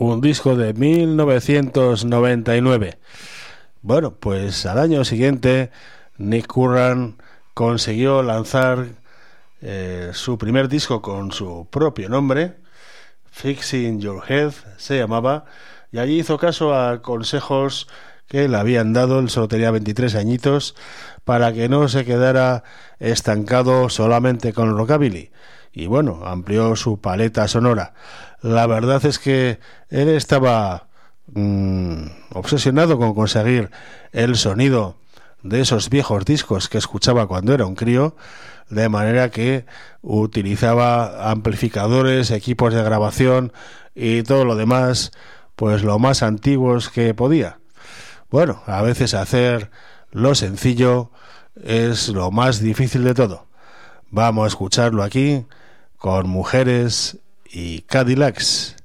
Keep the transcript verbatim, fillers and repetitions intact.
un disco de mil novecientos noventa y nueve. Bueno, pues al año siguiente Nick Curran consiguió lanzar eh, su primer disco con su propio nombre, Fixing Your Head se llamaba, y allí hizo caso a consejos que le habían dado, él solo tenía veintitrés añitos, para que no se quedara estancado solamente con rockabilly. Y bueno, amplió su paleta sonora. La verdad es que él estaba mmm, obsesionado con conseguir el sonido de esos viejos discos que escuchaba cuando era un crío, de manera que utilizaba amplificadores, equipos de grabación y todo lo demás, pues lo más antiguos que podía. Bueno, a veces hacer lo sencillo es lo más difícil de todo. Vamos a escucharlo aquí con Mujeres y Cadillacs.